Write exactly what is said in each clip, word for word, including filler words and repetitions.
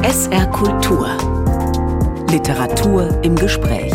S R Kultur. Literatur im Gespräch.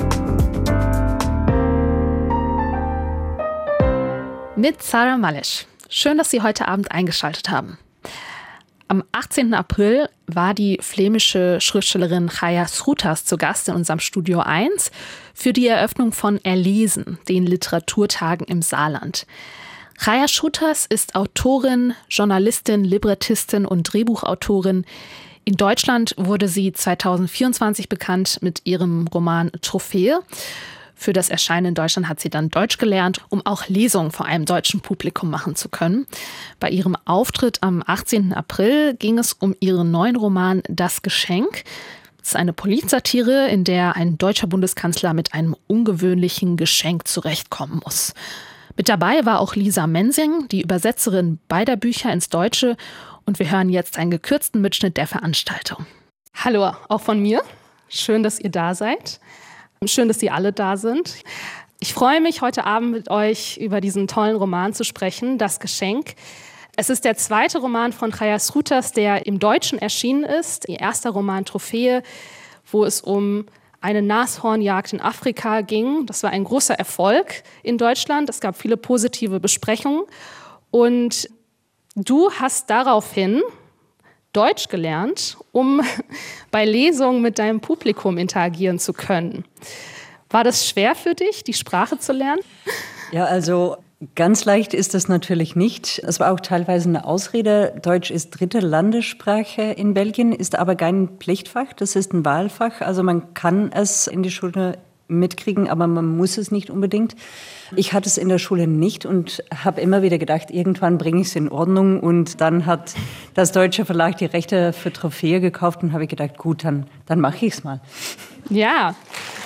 Mit Sarah Malesch. Schön, dass Sie heute Abend eingeschaltet haben. Am achtzehnten April war die flämische Schriftstellerin Chaya Schroeters zu Gast in unserem Studio eins für die Eröffnung von Erlesen, den Literaturtagen im Saarland. Chaya Schroeters ist Autorin, Journalistin, Librettistin und Drehbuchautorin. In Deutschland wurde sie zweitausendvierundzwanzig bekannt mit ihrem Roman Trophäe. Für das Erscheinen in Deutschland hat sie dann Deutsch gelernt, um auch Lesungen vor einem deutschen Publikum machen zu können. Bei ihrem Auftritt am achtzehnten April ging es um ihren neuen Roman Das Geschenk. Es ist eine Politsatire, in der ein deutscher Bundeskanzler mit einem ungewöhnlichen Geschenk zurechtkommen muss. Mit dabei war auch Lisa Mensing, die Übersetzerin beider Bücher ins Deutsche. Und wir hören jetzt einen gekürzten Mitschnitt der Veranstaltung. Hallo, auch von mir. Schön, dass ihr da seid. Schön, dass Sie alle da sind. Ich freue mich, heute Abend mit euch über diesen tollen Roman zu sprechen, Das Geschenk. Es ist der zweite Roman von Chaya Schroeters, der im Deutschen erschienen ist. Ihr erster Roman Trophäe, wo es um eine Nashornjagd in Afrika ging. Das war ein großer Erfolg in Deutschland. Es gab viele positive Besprechungen. Und du hast daraufhin Deutsch gelernt, um bei Lesungen mit deinem Publikum interagieren zu können. War das schwer für dich, die Sprache zu lernen? Ja, also ganz leicht ist das natürlich nicht. Es war auch teilweise eine Ausrede. Deutsch ist dritte Landessprache in Belgien, ist aber kein Pflichtfach, das ist ein Wahlfach. Also man kann es in die Schule mitkriegen, aber man muss es nicht unbedingt. Ich hatte es in der Schule nicht und habe immer wieder gedacht, irgendwann bringe ich es in Ordnung. Und dann hat das Deutsche Verlag die Rechte für Trophäe gekauft und habe ich gedacht, gut, dann, dann mache ich es mal. Ja.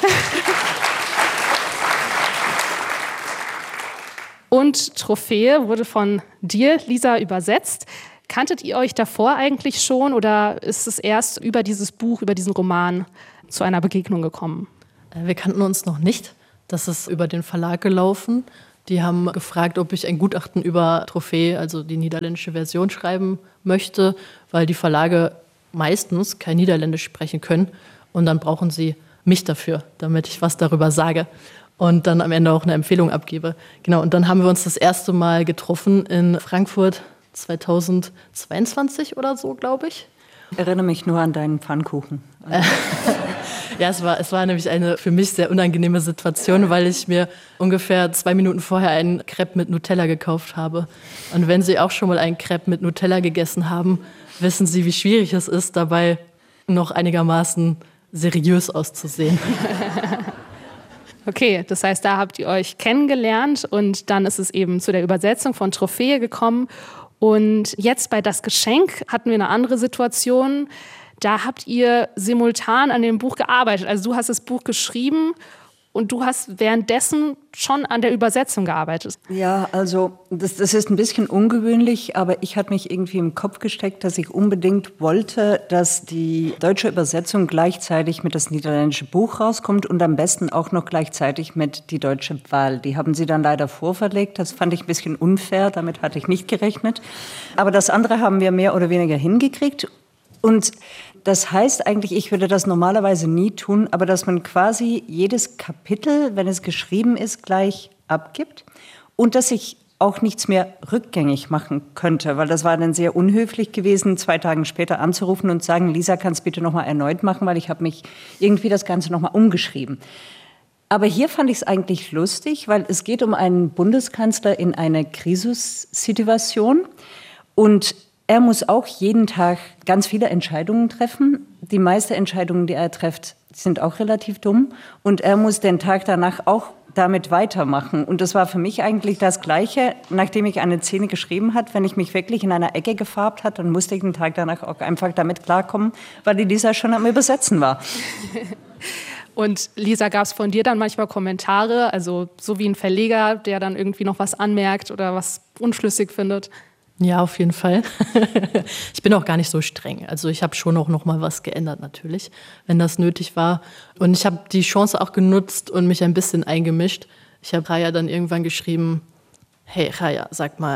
Und Trophäe wurde von dir, Lisa, übersetzt. Kanntet ihr euch davor eigentlich schon oder ist es erst über dieses Buch, über diesen Roman zu einer Begegnung gekommen? Wir kannten uns noch nicht. Das ist über den Verlag gelaufen. Die haben gefragt, ob ich ein Gutachten über Trophäe, also die niederländische Version, schreiben möchte, weil die Verlage meistens kein Niederländisch sprechen können. Und dann brauchen sie mich dafür, damit ich was darüber sage und dann am Ende auch eine Empfehlung abgebe. Genau, und dann haben wir uns das erste Mal getroffen in Frankfurt zweitausendzweiundzwanzig oder so, glaube ich. Ich erinnere mich nur an deinen Pfannkuchen. Ja, es war, es war nämlich eine für mich sehr unangenehme Situation, weil ich mir ungefähr zwei Minuten vorher einen Crepe mit Nutella gekauft habe. Und wenn Sie auch schon mal einen Crepe mit Nutella gegessen haben, wissen Sie, wie schwierig es ist, dabei noch einigermaßen seriös auszusehen. Okay, das heißt, da habt ihr euch kennengelernt und dann ist es eben zu der Übersetzung von Trophäe gekommen. Und jetzt bei Das Geschenk hatten wir eine andere Situation. Da habt ihr simultan an dem Buch gearbeitet. Also du hast das Buch geschrieben und du hast währenddessen schon an der Übersetzung gearbeitet. Ja, also das, das ist ein bisschen ungewöhnlich, aber ich hatte mich irgendwie im Kopf gesteckt, dass ich unbedingt wollte, dass die deutsche Übersetzung gleichzeitig mit das niederländische Buch rauskommt und am besten auch noch gleichzeitig mit die deutsche Wahl. Die haben sie dann leider vorverlegt. Das fand ich ein bisschen unfair, damit hatte ich nicht gerechnet. Aber das andere haben wir mehr oder weniger hingekriegt. Und das heißt eigentlich, ich würde das normalerweise nie tun, aber dass man quasi jedes Kapitel, wenn es geschrieben ist, gleich abgibt und dass ich auch nichts mehr rückgängig machen könnte, weil das war dann sehr unhöflich gewesen, zwei Tage später anzurufen und sagen, Lisa, kannst du bitte noch mal erneut machen, weil ich habe mich irgendwie das Ganze noch mal umgeschrieben. Aber hier fand ich es eigentlich lustig, weil es geht um einen Bundeskanzler in einer Krisissituation und er muss auch jeden Tag ganz viele Entscheidungen treffen. Die meisten Entscheidungen, die er trifft, sind auch relativ dumm. Und er muss den Tag danach auch damit weitermachen. Und das war für mich eigentlich das Gleiche, nachdem ich eine Szene geschrieben habe. Wenn ich mich wirklich in einer Ecke gefarbt hat, dann musste ich den Tag danach auch einfach damit klarkommen, weil die Lisa schon am Übersetzen war. Und Lisa, gab es von dir dann manchmal Kommentare, also so wie ein Verleger, der dann irgendwie noch was anmerkt oder was unschlüssig findet? Ja, auf jeden Fall. Ich bin auch gar nicht so streng. Also ich habe schon auch noch mal was geändert natürlich, wenn das nötig war. Und ich habe die Chance auch genutzt und mich ein bisschen eingemischt. Ich habe Chaya dann irgendwann geschrieben, hey Chaya, sag mal,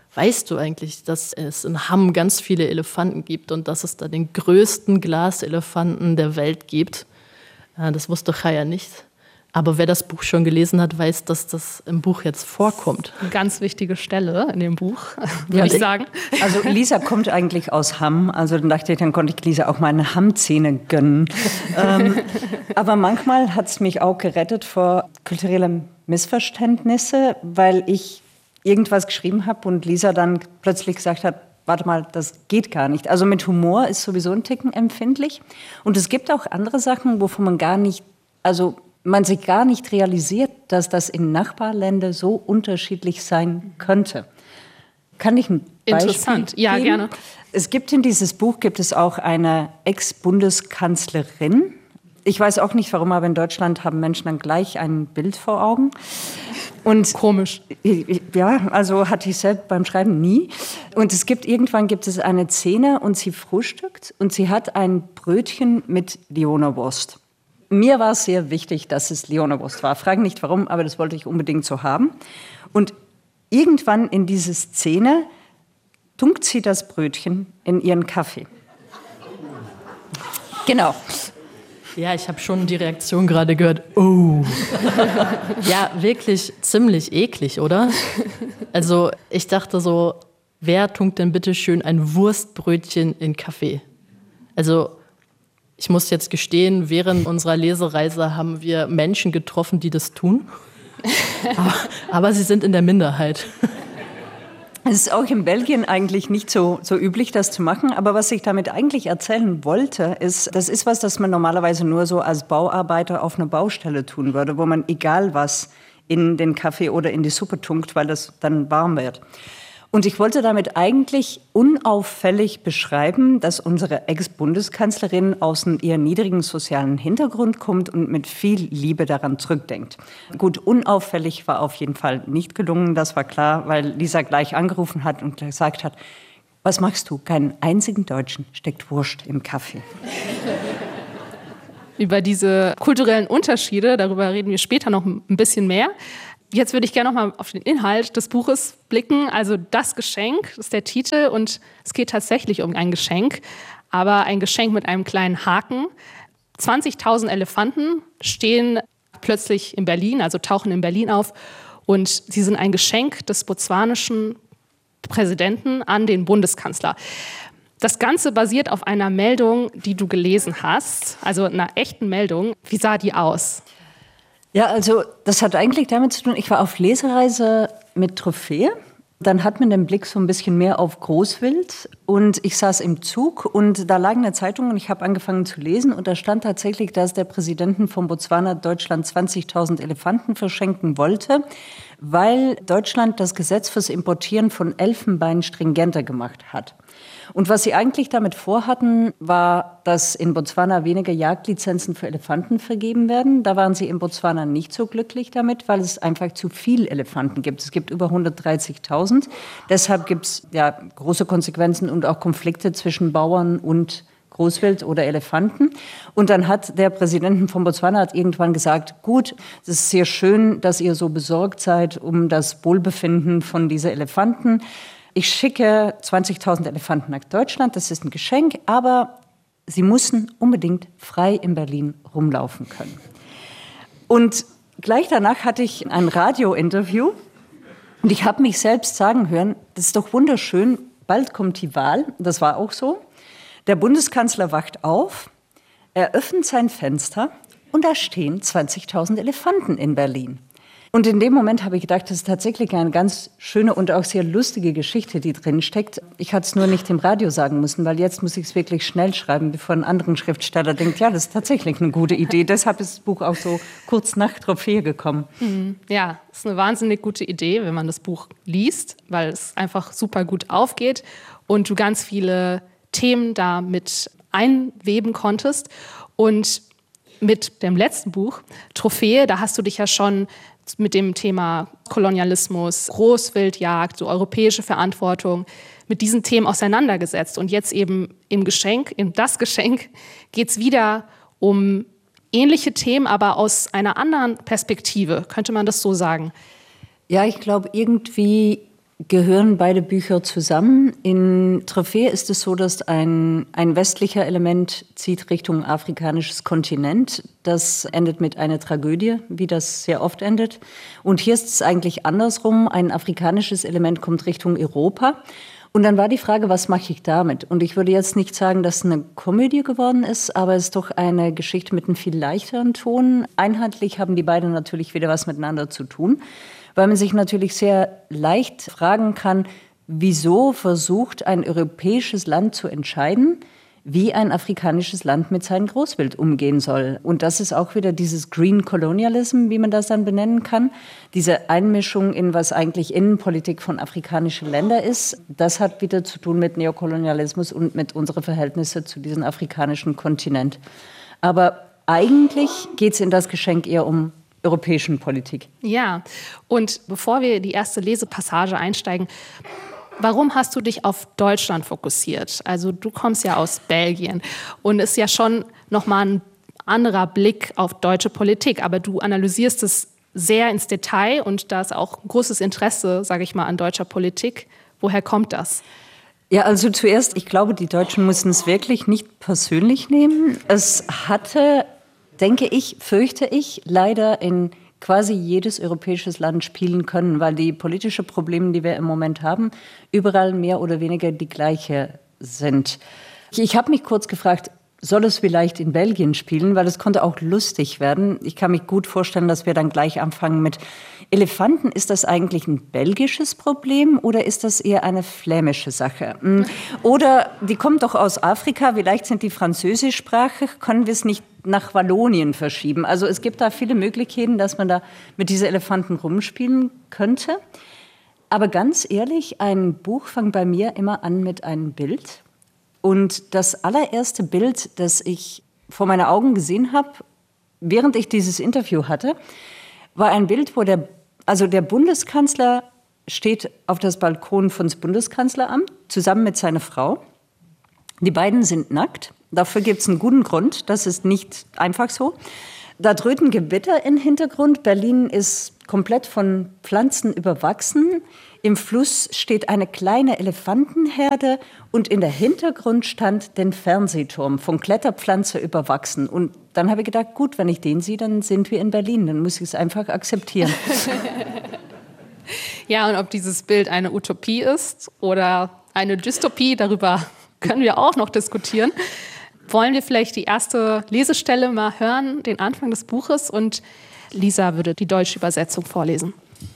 weißt du eigentlich, dass es in Hamm ganz viele Elefanten gibt und dass es da den größten Glaselefanten der Welt gibt? Ja, das wusste Chaya nicht. Aber wer das Buch schon gelesen hat, weiß, dass das im Buch jetzt vorkommt. Eine ganz wichtige Stelle in dem Buch, würde ja, ich sagen. Also Lisa kommt eigentlich aus Hamm. Also dann dachte ich, dann konnte ich Lisa auch mal eine Hamm-Szene gönnen. ähm, aber manchmal hat es mich auch gerettet vor kulturellen Missverständnissen, weil ich irgendwas geschrieben habe und Lisa dann plötzlich gesagt hat, warte mal, das geht gar nicht. Also mit Humor ist sowieso ein Ticken empfindlich. Und es gibt auch andere Sachen, wovon man gar nicht, also man sich gar nicht realisiert, dass das in Nachbarländern so unterschiedlich sein könnte. Kann ich ein Beispiel Interessant, geben? Ja, gerne. Es gibt in dieses Buch gibt es auch eine Ex-Bundeskanzlerin. Ich weiß auch nicht, warum, aber in Deutschland haben Menschen dann gleich ein Bild vor Augen. Und komisch. Ja, also hatte ich selbst beim Schreiben nie. Und es gibt irgendwann gibt es eine Szene und sie frühstückt und sie hat ein Brötchen mit Leonwurst. Mir war es sehr wichtig, dass es Leonwurst war. Frag nicht warum, aber das wollte ich unbedingt so haben. Und irgendwann in diese Szene tunkt sie das Brötchen in ihren Kaffee. Genau. Ja, ich habe schon die Reaktion gerade gehört. Oh. Ja, wirklich ziemlich eklig, oder? Also ich dachte so, wer tunkt denn bitte schön ein Wurstbrötchen in Kaffee? Also ich muss jetzt gestehen, während unserer Lesereise haben wir Menschen getroffen, die das tun. aber, aber sie sind in der Minderheit. Es ist auch in Belgien eigentlich nicht so, so üblich, das zu machen. Aber was ich damit eigentlich erzählen wollte, ist, das ist was, das man normalerweise nur so als Bauarbeiter auf einer Baustelle tun würde, wo man egal was in den Kaffee oder in die Suppe tunkt, weil das dann warm wird. Und ich wollte damit eigentlich unauffällig beschreiben, dass unsere Ex-Bundeskanzlerin aus einem eher niedrigen sozialen Hintergrund kommt und mit viel Liebe daran zurückdenkt. Gut, unauffällig war auf jeden Fall nicht gelungen, das war klar, weil Lisa gleich angerufen hat und gesagt hat, was machst du? Keinen einzigen Deutschen steckt Wurst im Kaffee. Über diese kulturellen Unterschiede, darüber reden wir später noch ein bisschen mehr. Jetzt würde ich gerne noch mal auf den Inhalt des Buches blicken. Also das Geschenk ist der Titel und es geht tatsächlich um ein Geschenk, aber ein Geschenk mit einem kleinen Haken. zwanzigtausend Elefanten stehen plötzlich in Berlin, also tauchen in Berlin auf und sie sind ein Geschenk des botswanischen Präsidenten an den Bundeskanzler. Das Ganze basiert auf einer Meldung, die du gelesen hast, also einer echten Meldung. Wie sah die aus? Ja, also das hat eigentlich damit zu tun, ich war auf Lesereise mit Trophäe. Dann hat man den Blick so ein bisschen mehr auf Großwild und ich saß im Zug und da lag eine Zeitung und ich habe angefangen zu lesen und da stand tatsächlich, dass der Präsident von Botswana Deutschland zwanzigtausend Elefanten verschenken wollte, weil Deutschland das Gesetz fürs Importieren von Elfenbein stringenter gemacht hat. Und was sie eigentlich damit vorhatten, war, dass in Botswana weniger Jagdlizenzen für Elefanten vergeben werden. Da waren sie in Botswana nicht so glücklich damit, weil es einfach zu viel Elefanten gibt. Es gibt über hundertdreißigtausend. Deshalb gibt es ja große Konsequenzen und auch Konflikte zwischen Bauern und Großwild oder Elefanten. Und dann hat der Präsident von Botswana hat irgendwann gesagt, gut, es ist sehr schön, dass ihr so besorgt seid um das Wohlbefinden von diesen Elefanten. Ich schicke zwanzigtausend Elefanten nach Deutschland, das ist ein Geschenk, aber sie müssen unbedingt frei in Berlin rumlaufen können. Und gleich danach hatte ich ein Radiointerview und ich habe mich selbst sagen hören, das ist doch wunderschön, bald kommt die Wahl, das war auch so. Der Bundeskanzler wacht auf, er öffnet sein Fenster und da stehen zwanzigtausend Elefanten in Berlin. Und in dem Moment habe ich gedacht, das ist tatsächlich eine ganz schöne und auch sehr lustige Geschichte, die drin steckt. Ich hatte es nur nicht im Radio sagen müssen, weil jetzt muss ich es wirklich schnell schreiben, bevor ein anderer Schriftsteller denkt, ja, das ist tatsächlich eine gute Idee. Deshalb ist das Buch auch so kurz nach Trophäe gekommen. Mhm. Ja, das ist eine wahnsinnig gute Idee, wenn man das Buch liest, weil es einfach super gut aufgeht und du ganz viele Themen damit einweben konntest. Und mit dem letzten Buch, Trophäe, da hast du dich ja schon mit dem Thema Kolonialismus, Großwildjagd, so europäische Verantwortung, mit diesen Themen auseinandergesetzt. Und jetzt eben im Geschenk, in das Geschenk, geht es wieder um ähnliche Themen, aber aus einer anderen Perspektive. Könnte man das so sagen? Ja, ich glaube, irgendwie gehören beide Bücher zusammen. In Trophäe ist es so, dass ein, ein westlicher Element zieht Richtung afrikanisches Kontinent. Das endet mit einer Tragödie, wie das sehr oft endet. Und hier ist es eigentlich andersrum. Ein afrikanisches Element kommt Richtung Europa. Und dann war die Frage, was mache ich damit? Und ich würde jetzt nicht sagen, dass es eine Komödie geworden ist, aber es ist doch eine Geschichte mit einem viel leichteren Ton. Inhaltlich haben die beiden natürlich wieder was miteinander zu tun, weil man sich natürlich sehr leicht fragen kann, wieso versucht ein europäisches Land zu entscheiden, wie ein afrikanisches Land mit seinem Großwild umgehen soll. Und das ist auch wieder dieses Green Colonialism, wie man das dann benennen kann. Diese Einmischung in, was eigentlich Innenpolitik von afrikanischen Ländern ist, das hat wieder zu tun mit Neokolonialismus und mit unseren Verhältnissen zu diesem afrikanischen Kontinent. Aber eigentlich geht es in das Geschenk eher um europäischen Politik. Ja, und bevor wir die erste Lesepassage einsteigen, warum hast du dich auf Deutschland fokussiert? Also du kommst ja aus Belgien und ist ja schon nochmal ein anderer Blick auf deutsche Politik, aber du analysierst es sehr ins Detail und da ist auch großes Interesse, sage ich mal, an deutscher Politik. Woher kommt das? Ja, also zuerst, ich glaube, die Deutschen müssen es wirklich nicht persönlich nehmen. Es hatte, denke ich, fürchte ich, leider in quasi jedes europäisches Land spielen können, weil die politischen Probleme, die wir im Moment haben, überall mehr oder weniger die gleiche sind. Ich, ich habe mich kurz gefragt, soll es vielleicht in Belgien spielen, weil es konnte auch lustig werden. Ich kann mich gut vorstellen, dass wir dann gleich anfangen mit Elefanten. Ist das eigentlich ein belgisches Problem oder ist das eher eine flämische Sache? Oder die kommt doch aus Afrika, vielleicht sind die französischsprachig, können wir es nicht nach Wallonien verschieben? Also es gibt da viele Möglichkeiten, dass man da mit diesen Elefanten rumspielen könnte. Aber ganz ehrlich, ein Buch fängt bei mir immer an mit einem Bild. Und das allererste Bild, das ich vor meinen Augen gesehen habe, während ich dieses Interview hatte, war ein Bild, wo der, also der Bundeskanzler steht auf das Balkon von das Bundeskanzleramt zusammen mit seiner Frau. Die beiden sind nackt. Dafür gibt es einen guten Grund. Das ist nicht einfach so. Da dröhnt ein Gewitter im Hintergrund. Berlin ist komplett von Pflanzen überwachsen. Im Fluss steht eine kleine Elefantenherde und in der Hintergrund stand den Fernsehturm, von Kletterpflanze überwachsen. Und dann habe ich gedacht, gut, wenn ich den sehe, dann sind wir in Berlin. Dann muss ich es einfach akzeptieren. Ja, und ob dieses Bild eine Utopie ist oder eine Dystopie, darüber können wir auch noch diskutieren. Wollen wir vielleicht die erste Lesestelle mal hören, den Anfang des Buches, und Lisa würde die deutsche Übersetzung vorlesen.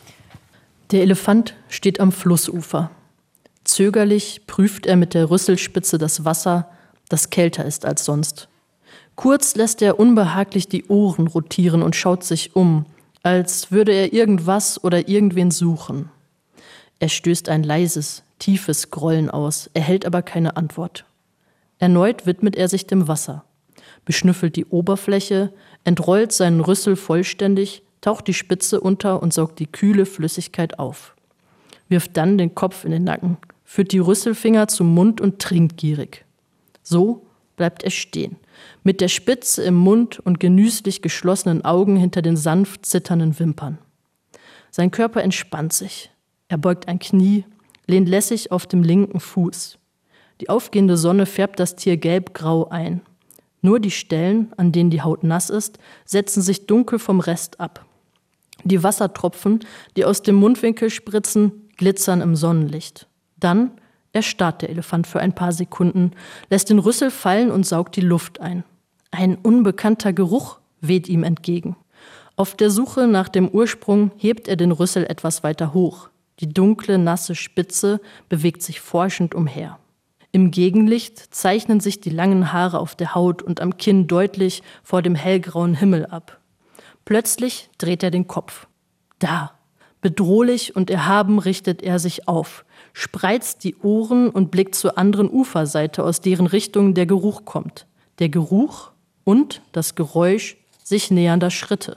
Der Elefant steht am Flussufer. Zögerlich prüft er mit der Rüsselspitze das Wasser, das kälter ist als sonst. Kurz lässt er unbehaglich die Ohren rotieren und schaut sich um, als würde er irgendwas oder irgendwen suchen. Er stößt ein leises, tiefes Grollen aus, erhält aber keine Antwort. Erneut widmet er sich dem Wasser, beschnüffelt die Oberfläche, entrollt seinen Rüssel vollständig, taucht die Spitze unter und saugt die kühle Flüssigkeit auf. Wirft dann den Kopf in den Nacken, führt die Rüsselfinger zum Mund und trinkt gierig. So bleibt er stehen, mit der Spitze im Mund und genüsslich geschlossenen Augen hinter den sanft zitternden Wimpern. Sein Körper entspannt sich. Er beugt ein Knie, lehnt lässig auf dem linken Fuß. Die aufgehende Sonne färbt das Tier gelb-grau ein. Nur die Stellen, an denen die Haut nass ist, setzen sich dunkel vom Rest ab. Die Wassertropfen, die aus dem Mundwinkel spritzen, glitzern im Sonnenlicht. Dann erstarrt der Elefant für ein paar Sekunden, lässt den Rüssel fallen und saugt die Luft ein. Ein unbekannter Geruch weht ihm entgegen. Auf der Suche nach dem Ursprung hebt er den Rüssel etwas weiter hoch. Die dunkle, nasse Spitze bewegt sich forschend umher. Im Gegenlicht zeichnen sich die langen Haare auf der Haut und am Kinn deutlich vor dem hellgrauen Himmel ab. Plötzlich dreht er den Kopf. Da, bedrohlich und erhaben richtet er sich auf, spreizt die Ohren und blickt zur anderen Uferseite, aus deren Richtung der Geruch kommt. Der Geruch und das Geräusch sich nähernder Schritte.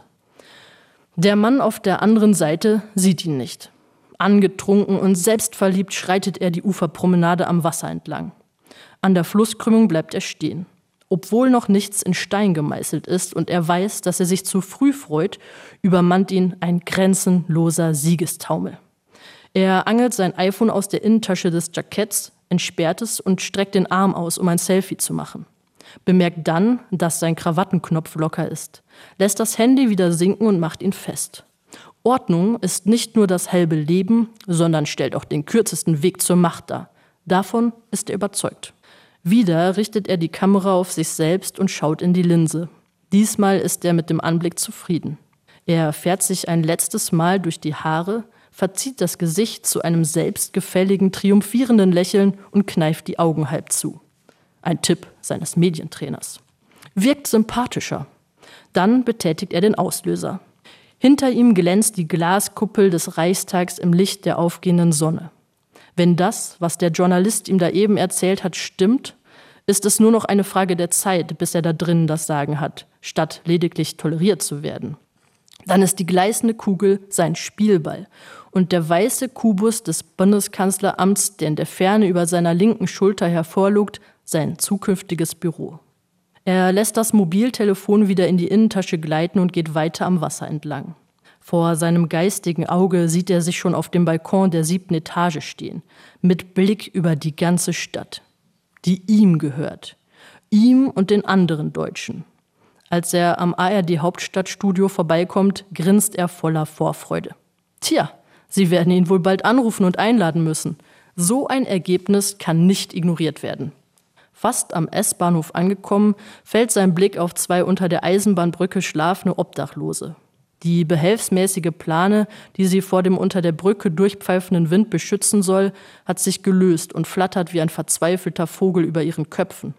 Der Mann auf der anderen Seite sieht ihn nicht. Angetrunken und selbstverliebt schreitet er die Uferpromenade am Wasser entlang. An der Flusskrümmung bleibt er stehen. Obwohl noch nichts in Stein gemeißelt ist und er weiß, dass er sich zu früh freut, übermannt ihn ein grenzenloser Siegestaumel. Er angelt sein iPhone aus der Innentasche des Jacketts, entsperrt es und streckt den Arm aus, um ein Selfie zu machen. Bemerkt dann, dass sein Krawattenknopf locker ist, lässt das Handy wieder sinken und macht ihn fest. Ordnung ist nicht nur das halbe Leben, sondern stellt auch den kürzesten Weg zur Macht dar. Davon ist er überzeugt. Wieder richtet er die Kamera auf sich selbst und schaut in die Linse. Diesmal ist er mit dem Anblick zufrieden. Er fährt sich ein letztes Mal durch die Haare, verzieht das Gesicht zu einem selbstgefälligen, triumphierenden Lächeln und kneift die Augen halb zu. Ein Tipp seines Medientrainers. Wirkt sympathischer. Dann betätigt er den Auslöser. Hinter ihm glänzt die Glaskuppel des Reichstags im Licht der aufgehenden Sonne. Wenn das, was der Journalist ihm da eben erzählt hat, stimmt, ist es nur noch eine Frage der Zeit, bis er da drinnen das Sagen hat, statt lediglich toleriert zu werden. Dann ist die gleißende Kugel sein Spielball und der weiße Kubus des Bundeskanzleramts, der in der Ferne über seiner linken Schulter hervorlugt, sein zukünftiges Büro. Er lässt das Mobiltelefon wieder in die Innentasche gleiten und geht weiter am Wasser entlang. Vor seinem geistigen Auge sieht er sich schon auf dem Balkon der siebten Etage stehen, mit Blick über die ganze Stadt, die ihm gehört, ihm und den anderen Deutschen. Als er am A R D-Hauptstadtstudio vorbeikommt, grinst er voller Vorfreude. Tja, sie werden ihn wohl bald anrufen und einladen müssen. So ein Ergebnis kann nicht ignoriert werden. Fast am S-Bahnhof angekommen, fällt sein Blick auf zwei unter der Eisenbahnbrücke schlafende Obdachlose. Die behelfsmäßige Plane, die sie vor dem unter der Brücke durchpfeifenden Wind beschützen soll, hat sich gelöst und flattert wie ein verzweifelter Vogel über ihren Köpfen.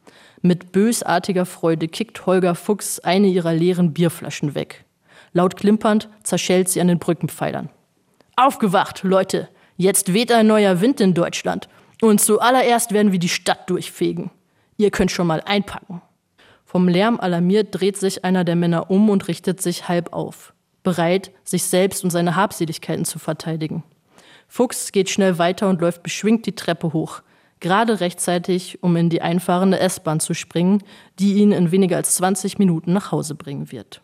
Mit bösartiger Freude kickt Holger Fuchs eine ihrer leeren Bierflaschen weg. Laut klimpernd zerschellt sie an den Brückenpfeilern. Aufgewacht, Leute! Jetzt weht ein neuer Wind in Deutschland. Und zuallererst werden wir die Stadt durchfegen. Ihr könnt schon mal einpacken. Vom Lärm alarmiert dreht sich einer der Männer um und richtet sich halb auf. Bereit, sich selbst und seine Habseligkeiten zu verteidigen. Fuchs geht schnell weiter und läuft beschwingt die Treppe hoch. Gerade rechtzeitig, um in die einfahrende S-Bahn zu springen, die ihn in weniger als zwanzig Minuten nach Hause bringen wird.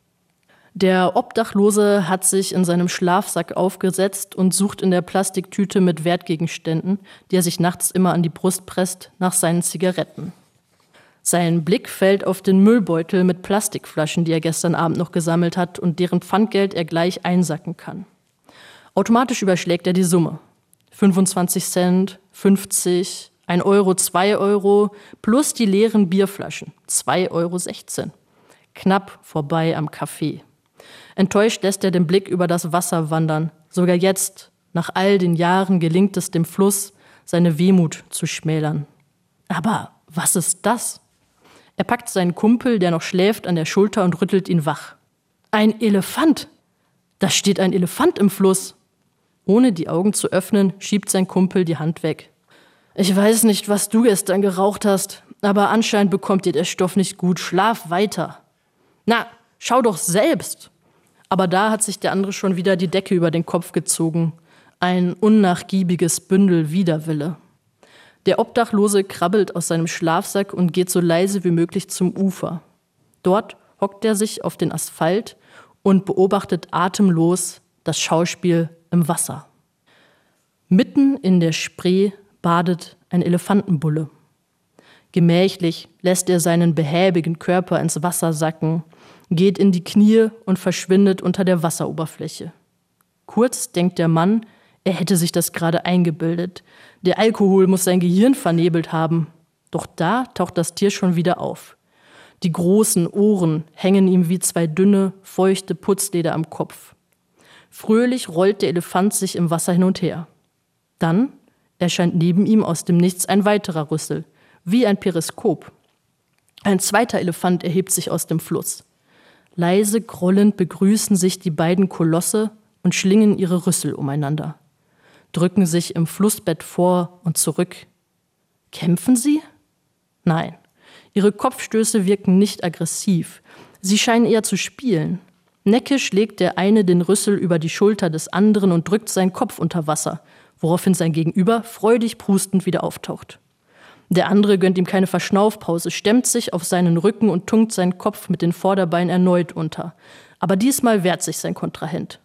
Der Obdachlose hat sich in seinem Schlafsack aufgesetzt und sucht in der Plastiktüte mit Wertgegenständen, die er sich nachts immer an die Brust presst, nach seinen Zigaretten. Sein Blick fällt auf den Müllbeutel mit Plastikflaschen, die er gestern Abend noch gesammelt hat und deren Pfandgeld er gleich einsacken kann. Automatisch überschlägt er die Summe. fünfundzwanzig Cent, fünfzig, ein Euro, zwei Euro, plus die leeren Bierflaschen, zwei Euro sechzehn. Knapp vorbei am Café. Enttäuscht lässt er den Blick über das Wasser wandern. Sogar jetzt, nach all den Jahren, gelingt es dem Fluss, seine Wehmut zu schmälern. Aber was ist das? Er packt seinen Kumpel, der noch schläft, an der Schulter und rüttelt ihn wach. Ein Elefant! Da steht ein Elefant im Fluss! Ohne die Augen zu öffnen, schiebt sein Kumpel die Hand weg. Ich weiß nicht, was du gestern geraucht hast, aber anscheinend bekommt dir der Stoff nicht gut. Schlaf weiter. Na, schau doch selbst! Aber da hat sich der andere schon wieder die Decke über den Kopf gezogen. Ein unnachgiebiges Bündel Widerwille. Der Obdachlose krabbelt aus seinem Schlafsack und geht so leise wie möglich zum Ufer. Dort hockt er sich auf den Asphalt und beobachtet atemlos das Schauspiel im Wasser. Mitten in der Spree badet ein Elefantenbulle. Gemächlich lässt er seinen behäbigen Körper ins Wasser sacken, geht in die Knie und verschwindet unter der Wasseroberfläche. Kurz denkt der Mann, er hätte sich das gerade eingebildet. Der Alkohol muss sein Gehirn vernebelt haben. Doch da taucht das Tier schon wieder auf. Die großen Ohren hängen ihm wie zwei dünne, feuchte Putzleder am Kopf. Fröhlich rollt der Elefant sich im Wasser hin und her. Dann erscheint neben ihm aus dem Nichts ein weiterer Rüssel, wie ein Periskop. Ein zweiter Elefant erhebt sich aus dem Fluss. Leise grollend begrüßen sich die beiden Kolosse und schlingen ihre Rüssel umeinander, drücken sich im Flussbett vor und zurück. Kämpfen sie? Nein, ihre Kopfstöße wirken nicht aggressiv. Sie scheinen eher zu spielen. Neckisch legt der eine den Rüssel über die Schulter des anderen und drückt seinen Kopf unter Wasser, woraufhin sein Gegenüber freudig prustend wieder auftaucht. Der andere gönnt ihm keine Verschnaufpause, stemmt sich auf seinen Rücken und tunkt seinen Kopf mit den Vorderbeinen erneut unter. Aber diesmal wehrt sich sein Kontrahent.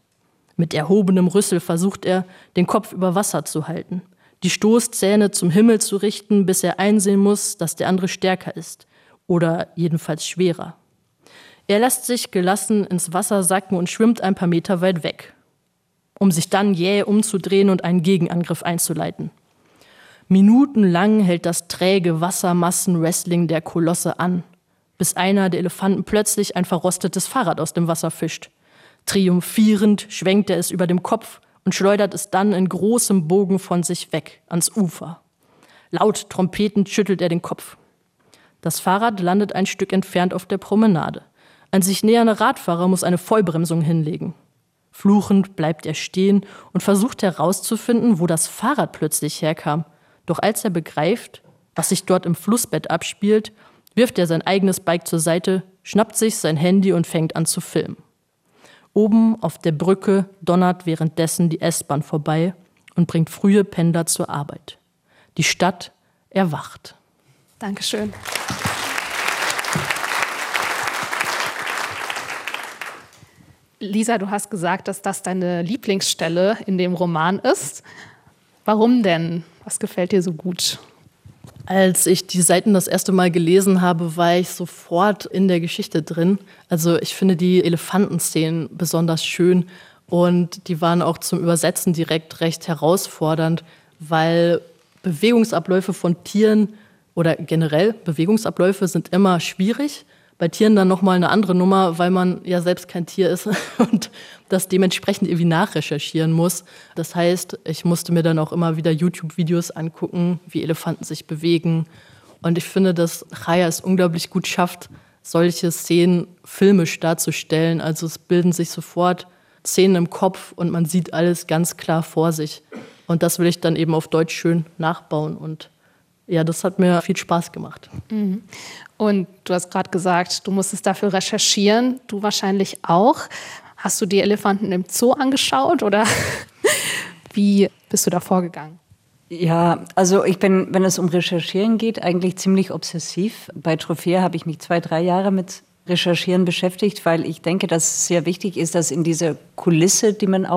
Mit erhobenem Rüssel versucht er, den Kopf über Wasser zu halten, die Stoßzähne zum Himmel zu richten, bis er einsehen muss, dass der andere stärker ist oder jedenfalls schwerer. Er lässt sich gelassen ins Wasser sacken und schwimmt ein paar Meter weit weg, um sich dann jäh umzudrehen und einen Gegenangriff einzuleiten. Minutenlang hält das träge Wassermassen-Wrestling der Kolosse an, bis einer der Elefanten plötzlich ein verrostetes Fahrrad aus dem Wasser fischt. Triumphierend schwenkt er es über dem Kopf und schleudert es dann in großem Bogen von sich weg, ans Ufer. Laut trompetend schüttelt er den Kopf. Das Fahrrad landet ein Stück entfernt auf der Promenade. Ein sich nähernder Radfahrer muss eine Vollbremsung hinlegen. Fluchend bleibt er stehen und versucht herauszufinden, wo das Fahrrad plötzlich herkam. Doch als er begreift, was sich dort im Flussbett abspielt, wirft er sein eigenes Bike zur Seite, schnappt sich sein Handy und fängt an zu filmen. Oben auf der Brücke donnert währenddessen die S-Bahn vorbei und bringt frühe Pendler zur Arbeit. Die Stadt erwacht. Dankeschön. Lisa, du hast gesagt, dass das deine Lieblingsstelle in dem Roman ist. Warum denn? Was gefällt dir so gut? Als ich die Seiten das erste Mal gelesen habe, war ich sofort in der Geschichte drin. Also ich finde die Elefantenszenen besonders schön und die waren auch zum Übersetzen direkt recht herausfordernd, weil Bewegungsabläufe von Tieren oder generell Bewegungsabläufe sind immer schwierig. Bei Tieren dann nochmal eine andere Nummer, weil man ja selbst kein Tier ist und das dementsprechend irgendwie nachrecherchieren muss. Das heißt, ich musste mir dann auch immer wieder YouTube-Videos angucken, wie Elefanten sich bewegen. Und ich finde, dass Chaya es unglaublich gut schafft, solche Szenen filmisch darzustellen. Also es bilden sich sofort Szenen im Kopf und man sieht alles ganz klar vor sich. Und das will ich dann eben auf Deutsch schön nachbauen. Und ja, das hat mir viel Spaß gemacht. Mhm. Und du hast gerade gesagt, du musstest dafür recherchieren, du wahrscheinlich auch. Hast du die Elefanten im Zoo angeschaut oder wie bist du da vorgegangen? Ja, also ich bin, wenn es um Recherchieren geht, eigentlich ziemlich obsessiv. Bei Trophäe habe ich mich zwei, drei Jahre mit Recherchieren beschäftigt, weil ich denke, dass es sehr wichtig ist, dass in dieser Kulisse, die man